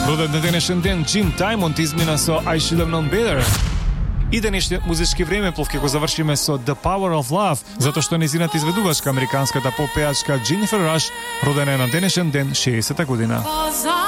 Роден на денешен ден Джим Даймонд измина со I Should Have Known Better. И денешниот музички времеплов ќе го завршиме со The Power of Love, затоа што незината изведувачка американската поп-пеачка Дженифер Раш родена е на денешен ден 60-та година.